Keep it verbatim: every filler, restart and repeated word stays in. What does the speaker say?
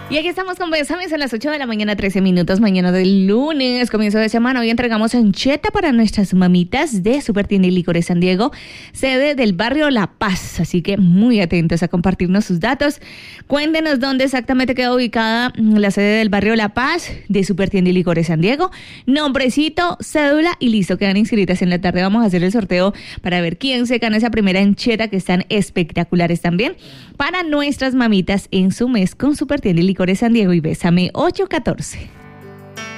Y aquí estamos con Besames a las ocho de la mañana, trece minutos, mañana del lunes, comienzo de semana. Hoy entregamos ancheta para nuestras mamitas de Super Tienda y Licores San Diego, sede del barrio La Paz. Así que muy atentos a compartirnos sus datos. Cuéntenos dónde exactamente queda ubicada la sede del barrio La Paz de Super Tienda y Licores San Diego. Nombrecito, cédula y listo, quedan inscritas. En la tarde vamos a hacer el sorteo para ver quién se gana esa primera ancheta, que están espectaculares también para nuestras mamitas en su mes con Super Tienda y Licores San Diego y Bésame ocho catorce.